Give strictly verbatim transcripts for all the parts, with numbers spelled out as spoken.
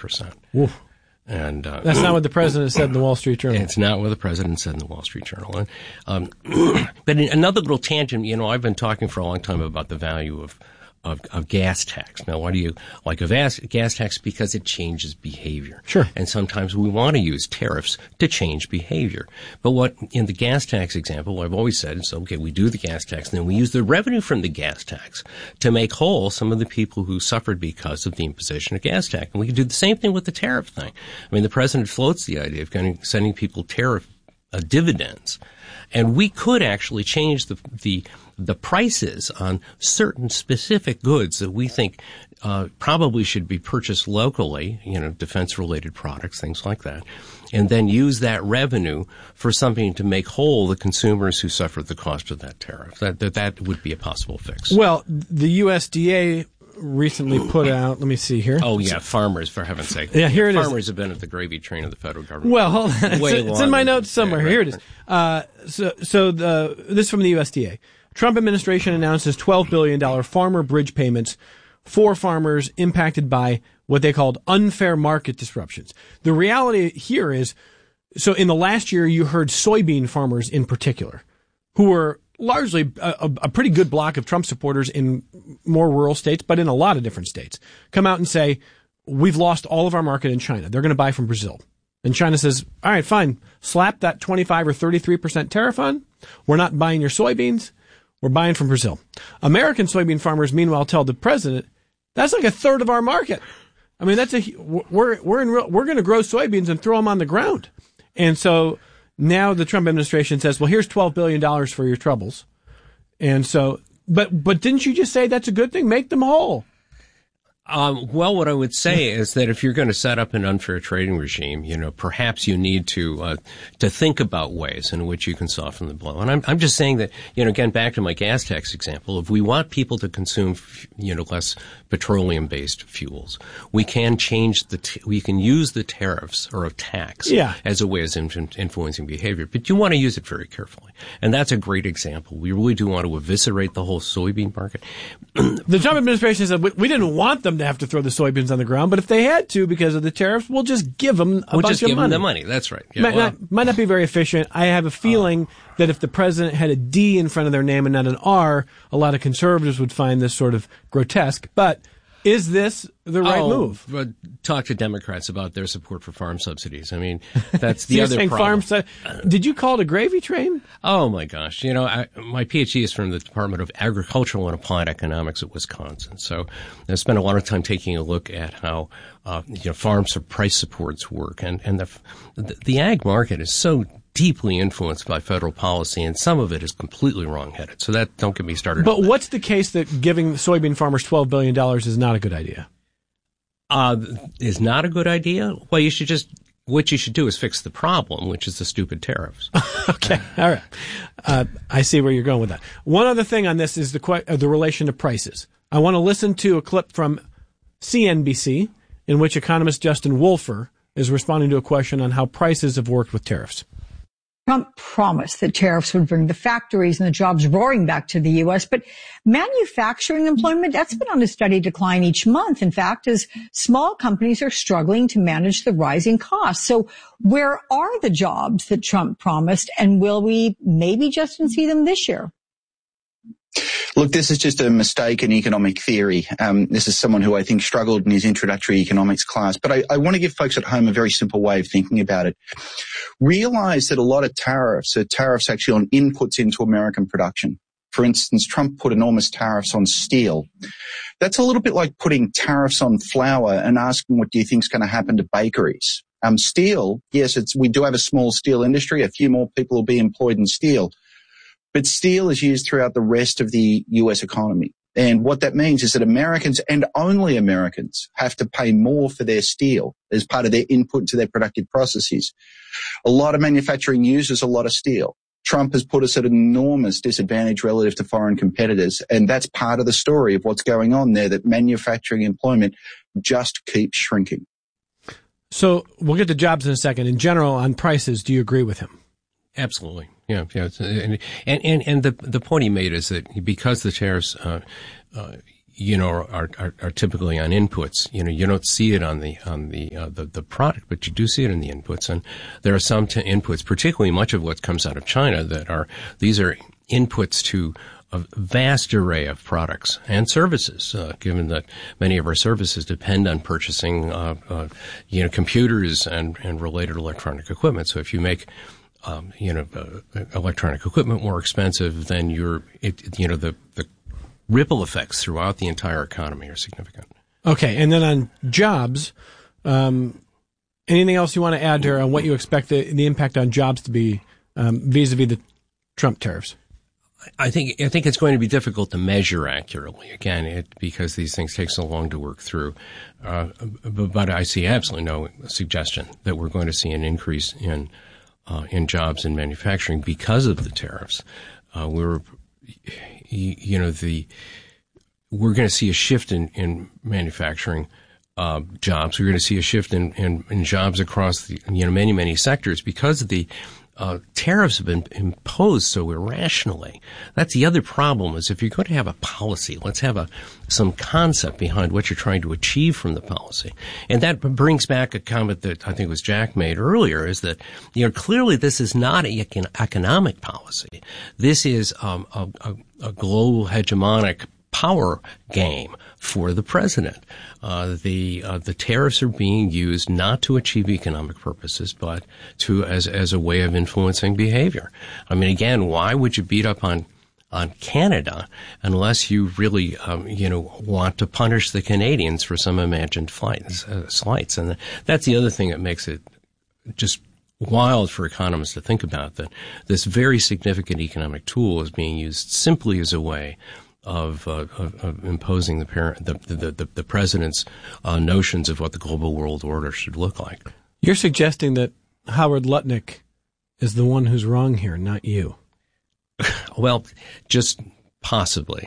percent. Oof. And uh, that's not what the president said in the Wall Street Journal. It's not what the president said in the Wall Street Journal. And, um, but in another little tangent, you know, I've been talking for a long time about the value of Of, of gas tax. Now, why do you like a gas, gas tax? Because it changes behavior. Sure. And sometimes we want to use tariffs to change behavior. But what, in the gas tax example, what I've always said is, okay, we do the gas tax, and then we use the revenue from the gas tax to make whole some of the people who suffered because of the imposition of gas tax. And we can do the same thing with the tariff thing. I mean, the president floats the idea of kind of sending people tariff uh, dividends. And we could actually change the, the, the prices on certain specific goods that we think, uh, probably should be purchased locally, you know, defense-related products, things like that, and then use that revenue for something to make whole the consumers who suffered the cost of that tariff. That, that, that would be a possible fix. Well, the U S D A recently put out, let me see here. Oh, yeah, farmers, for heaven's sake. Yeah, here it farmers is. Farmers have been at the gravy train of the federal government. Well, hold on. It's, it's in my notes somewhere. Yeah, right, here it is. Uh, so, so the, this is from the U S D A. Trump administration announces twelve billion dollars farmer bridge payments for farmers impacted by what they called unfair market disruptions. The reality here is, so in the last year, you heard soybean farmers in particular, who were largely a, a pretty good block of Trump supporters in more rural states, but in a lot of different states, come out and say, we've lost all of our market in China. They're going to buy from Brazil. And China says, all right, fine, slap that twenty-five or thirty-three percent tariff on. We're not buying your soybeans. We're buying from Brazil. American soybean farmers, meanwhile, tell the president, that's like a third of our market. I mean, that's a, we're, we're in real, we're going to grow soybeans and throw them on the ground. And so now the Trump administration says, well, here's twelve billion dollars for your troubles. And so, but, but didn't you just say that's a good thing? Make them whole. Um, well, what I would say is that if you're going to set up an unfair trading regime, you know, perhaps you need to uh, to think about ways in which you can soften the blow. And I'm I'm just saying that, you know, again, back to my gas tax example, if we want people to consume, you know, less petroleum-based fuels, we can change the t- we can use the tariffs or a tax yeah. as a way of influencing behavior. But you want to use it very carefully, and that's a great example. We really do want to eviscerate the whole soybean market. The Trump administration said we, we didn't want them to have to throw the soybeans on the ground, but if they had to because of the tariffs, we'll just give them a we'll bunch just of give money. them the money. That's right. Yeah, might, well, not, might not be very efficient. I have a feeling uh, that if the president had a D in front of their name and not an R, a lot of conservatives would find this sort of grotesque. But is this the right oh, move? But talk to Democrats about their support for farm subsidies. I mean, that's the so other saying problem. Farm su- Did you call it a gravy train? Oh my gosh! You know, I, my PhD is from the Department of Agricultural and Applied Economics at Wisconsin. So I spent a lot of time taking a look at how uh, you know farm price supports work, and and the the, the ag market is so deeply influenced by federal policy, and some of it is completely wrong-headed. So that don't get me started. But what's the case that giving soybean farmers twelve billion dollars is not a good idea? Uh, is not a good idea? Well, you should just, what you should do is fix the problem, which is the stupid tariffs. Okay. All right. Uh, I see where you're going with that. One other thing on this is the que- uh, the relation to prices. I want to listen to a clip from C N B C in which economist Justin Wolfer is responding to a question on how prices have worked with tariffs. Trump promised that tariffs would bring the factories and the jobs roaring back to the U S, but manufacturing employment, that's been on a steady decline each month. In fact, as small companies are struggling to manage the rising costs. So where are the jobs that Trump promised, and will we maybe, Justin, see them this year? Look, this is just a mistake in economic theory. Um, this is someone who I think struggled in his introductory economics class. But I, I want to give folks at home a very simple way of thinking about it. Realize that a lot of tariffs are tariffs actually on inputs into American production. For instance, Trump put enormous tariffs on steel. That's a little bit like putting tariffs on flour and asking what do you think is going to happen to bakeries. Um, steel, yes, it's, we do have a small steel industry. A few more people will be employed in steel. But steel is used throughout the rest of the U S economy. And what that means is that Americans, and only Americans, have to pay more for their steel as part of their input to their productive processes. A lot of manufacturing uses a lot of steel. Trump has put us at an enormous disadvantage relative to foreign competitors. And that's part of the story of what's going on there, that manufacturing employment just keeps shrinking. So we'll get to jobs in a second. In general, on prices, do you agree with him? Absolutely. Yeah, yeah. And, and, and the, the point he made is that because the tariffs, uh, uh, you know, are, are, are typically on inputs. You know, you don't see it on the on the, uh, the the product, but you do see it in the inputs. And there are some t- inputs, particularly much of what comes out of China, that are these are inputs to a vast array of products and services. Uh, given that many of our services depend on purchasing, uh, uh, you know, computers and and related electronic equipment. So if you make um, you know, uh, electronic equipment more expensive, then you're, it, you know, the the ripple effects throughout the entire economy are significant. Okay, and then on jobs, um, anything else you want to add there on what you expect the, the impact on jobs to be um, vis-a-vis the Trump tariffs? I think I think it's going to be difficult to measure accurately, again, it, because these things take so long to work through. Uh, but, but I see absolutely no suggestion that we're going to see an increase in uh, in jobs in manufacturing because of the tariffs. Uh, we're You know, the we're going to see a shift in, in manufacturing uh, jobs. We're going to see a shift in, in, in jobs across the, you know, many, many sectors because of the uh, tariffs have been imposed so irrationally. That's the other problem, is if you're going to have a policy, let's have a some concept behind what you're trying to achieve from the policy. And that brings back a comment that I think was Jack made earlier, is that, you know, clearly this is not an economic policy. This is um, a, a, a global hegemonic power game for the president. Uh, the uh, the tariffs are being used not to achieve economic purposes, but to as as a way of influencing behavior. I mean, again, why would you beat up on on Canada unless you really um, you know want to punish the Canadians for some imagined flights, uh, slights? And that's the other thing that makes it just wild for economists to think about, that this very significant economic tool is being used simply as a way of, uh, of, of imposing the, parent, the, the, the, the president's uh, notions of what the global world order should look like. You're suggesting that Howard Lutnick is the one who's wrong here, not you. Well, just possibly.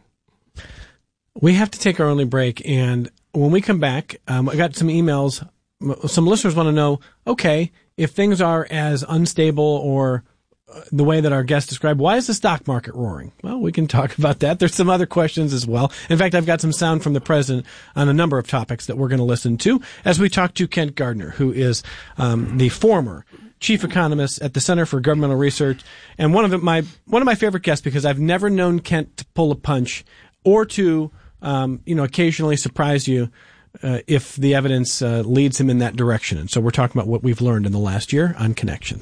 We have to take our only break, and when we come back, um, I got some emails. Some listeners want to know, okay, if things are as unstable or the way that our guest described, why is the stock market roaring? Well, we can talk about that. There's some other questions as well. In fact, I've got some sound from the president on a number of topics that we're going to listen to as we talk to Kent Gardner, who is um, the former chief economist at the Center for Governmental Research, and one of the, my one of my favorite guests, because I've never known Kent to pull a punch or to um, you know occasionally surprise you uh, if the evidence uh, leads him in that direction. And so we're talking about what we've learned in the last year on Connections.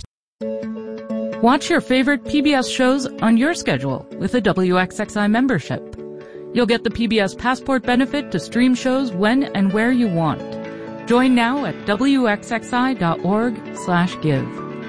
Watch your favorite P B S shows on your schedule with a W X X I membership. You'll get the P B S Passport benefit to stream shows when and where you want. Join now at W X X I dot org slash give.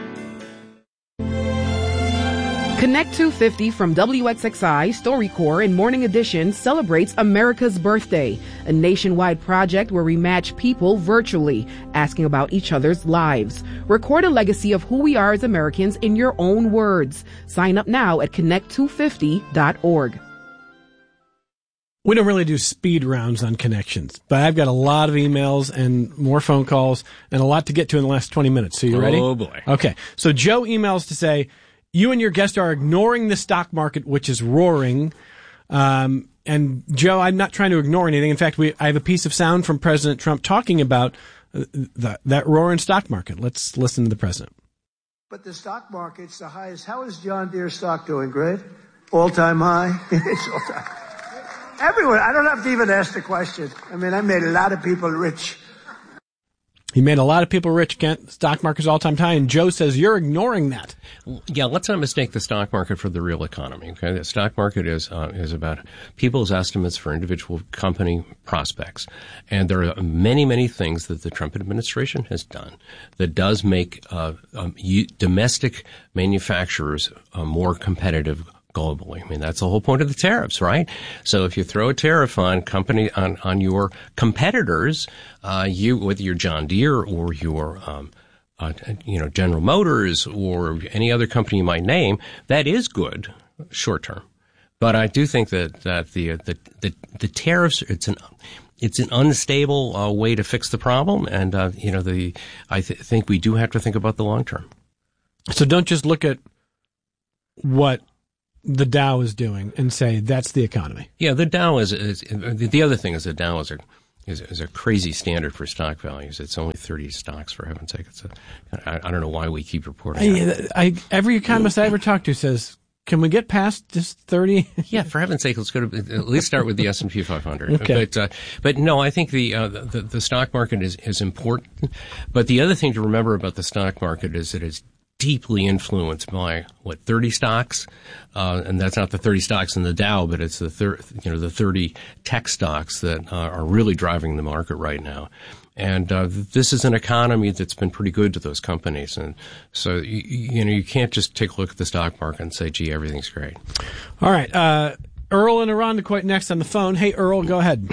Connect two fifty from W X X I, StoryCorps, and Morning Edition celebrates America's Birthday, a nationwide project where we match people virtually, asking about each other's lives. Record a legacy of who we are as Americans in your own words. Sign up now at connect two fifty dot org. We don't really do speed rounds on Connections, but I've got a lot of emails and more phone calls and a lot to get to in the last twenty minutes. So you ready? Oh, boy. Okay. So Joe emails to say, you and your guest are ignoring the stock market, which is roaring. Um, and Joe, I'm not trying to ignore anything. In fact, we I have a piece of sound from President Trump talking about uh, the, that roaring stock market. Let's listen to the president. But the stock market's the highest. How is John Deere stock doing? Great? All-time high? It's all-time. Everyone. I don't have to even ask the question. I mean, I made a lot of people rich. He made a lot of people rich, Kent. Stock market's all-time high, and Joe says you're ignoring that. Yeah, let's not mistake the stock market for the real economy. Okay, the stock market is uh, is about people's estimates for individual company prospects, and there are many, many things that the Trump administration has done that does make uh, um, you, domestic manufacturers uh, more competitive globally. I mean, that's the whole point of the tariffs, right? So if you throw a tariff on company on, on your competitors, uh, you, whether you're John Deere or your, um, uh, you know, General Motors or any other company you might name, that is good short term. But I do think that, that the, the, the, the tariffs, it's an, it's an unstable uh, way to fix the problem. And, uh, you know, the, I th- think we do have to think about the long term. So don't just look at what the Dow is doing and say that's the economy. Yeah, the Dow is, is the other thing is the Dow is a is, is a crazy standard for stock values. It's only thirty stocks, for heaven's sake. It's a, I, I don't know why we keep reporting. I, I, every economist I ever talked to says, can we get past just thirty? Yeah, for heaven's sake, let's go to at least start with the S and P five hundred. Okay. But uh, but no, I think the, uh, the the stock market is is important. But the other thing to remember about the stock market is that it's deeply influenced by what thirty stocks, uh, and that's not the thirty stocks in the Dow, but it's the thir- you know the thirty tech stocks that uh, are really driving the market right now. And uh, this is an economy that's been pretty good to those companies, and so you, you know you can't just take a look at the stock market and say, "Gee, everything's great." All right, uh, Earl in Irondequoit next on the phone. Hey, Earl, go ahead.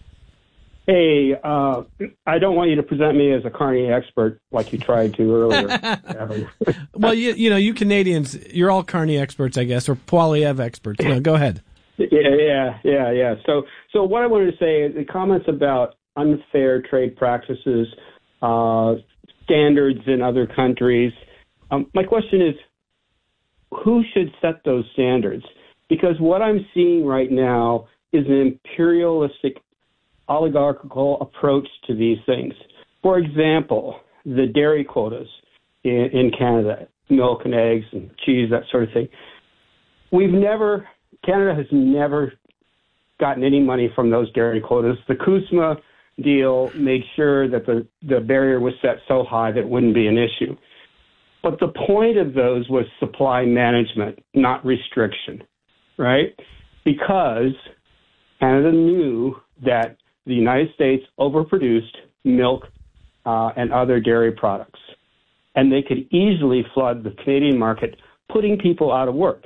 Hey, uh, I don't want you to present me as a Carney expert like you tried to earlier. Well, you, you know, you Canadians, you're all Carney experts, I guess, or Poilievre experts. You know, go ahead. Yeah, yeah, yeah, yeah. So, so what I wanted to say is the comments about unfair trade practices, uh, standards in other countries. Um, my question is, who should set those standards? Because what I'm seeing right now is an imperialistic oligarchical approach to these things. For example, the dairy quotas in, in Canada, milk and eggs and cheese, that sort of thing. We've never, Canada has never gotten any money from those dairy quotas. The CUSMA deal made sure that the, the barrier was set so high that it wouldn't be an issue. But the point of those was supply management, not restriction, right? Because Canada knew that the United States overproduced milk uh, and other dairy products, and they could easily flood the Canadian market, putting people out of work.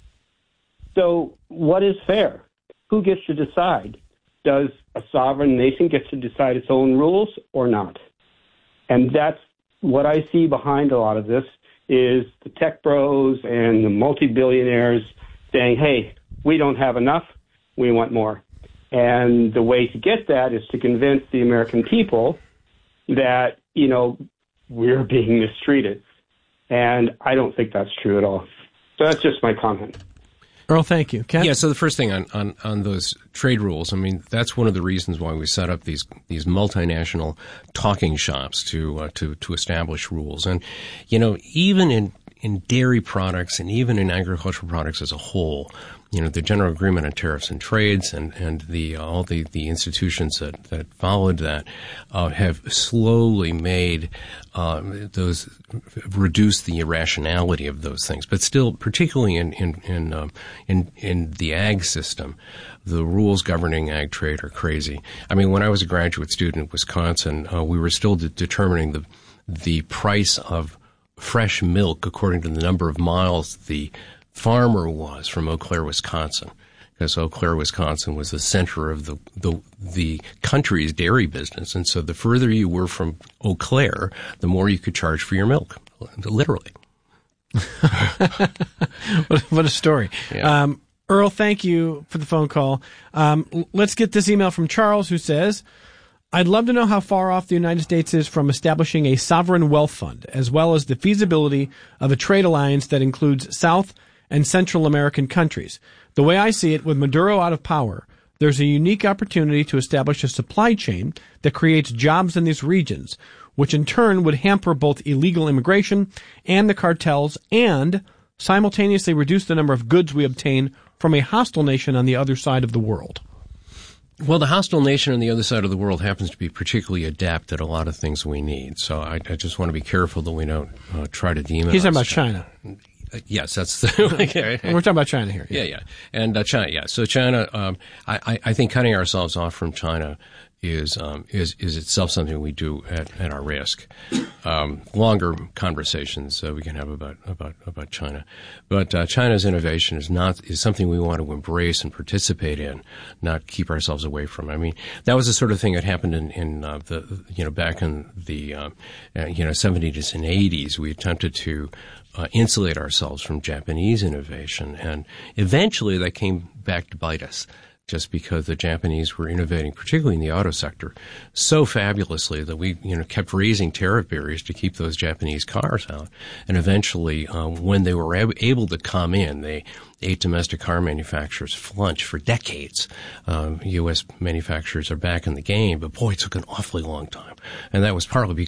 So what is fair? Who gets to decide? Does a sovereign nation get to decide its own rules or not? And that's what I see behind a lot of this is the tech bros and the multi-billionaires saying, hey, we don't have enough, we want more. And the way to get that is to convince the American people that, you know, we're being mistreated. And I don't think that's true at all. So that's just my comment. Earl, thank you. Ken? Yeah, so the first thing on, on, on those trade rules, I mean, that's one of the reasons why we set up these these multinational talking shops to uh, to to establish rules. And, you know, even in, in dairy products and even in agricultural products as a whole, you know, the General Agreement on Tariffs and Trades and, and the uh, all the, the institutions that, that followed that uh, have slowly made uh, those reduce the irrationality of those things. But still, particularly in in in, um, in in the ag system, the rules governing ag trade are crazy. I mean, when I was a graduate student in Wisconsin, uh, we were still de- determining the the price of fresh milk according to the number of miles the farmer was from Eau Claire, Wisconsin, because Eau Claire, Wisconsin was the center of the, the the country's dairy business. And so the further you were from Eau Claire, the more you could charge for your milk, literally. what, what a story. Yeah. Um, Earl, thank you for the phone call. Um, let's get this email from Charles, who says, I'd love to know how far off the United States is from establishing a sovereign wealth fund, as well as the feasibility of a trade alliance that includes South and Central American countries. The way I see it, with Maduro out of power, there's a unique opportunity to establish a supply chain that creates jobs in these regions, which in turn would hamper both illegal immigration and the cartels and simultaneously reduce the number of goods we obtain from a hostile nation on the other side of the world. Well, the hostile nation on the other side of the world happens to be particularly adept at a lot of things we need. So I, I just want to be careful that we don't uh, try to demonize. He's talking about China. Uh, yes, that's the. okay. We're talking about China here. Yeah, yeah, yeah. and uh, China. Yeah, so China. Um, I, I think cutting ourselves off from China is um, is is itself something we do at, at our risk. Um, longer conversations uh, we can have about about about China, but uh, China's innovation is not is something we want to embrace and participate in, not keep ourselves away from. I mean, that was the sort of thing that happened in in uh, the you know back in the uh, you know seventies and eighties. We attempted to Uh, insulate ourselves from Japanese innovation, and eventually that came back to bite us. just because the Japanese were innovating, particularly in the auto sector, so fabulously that we, you know, kept raising tariff barriers to keep those Japanese cars out. And eventually, um, when they were ab- able to come in, they eight domestic car manufacturers flunched for decades. Um, U S manufacturers are back in the game, but boy, it took an awfully long time. And that was partly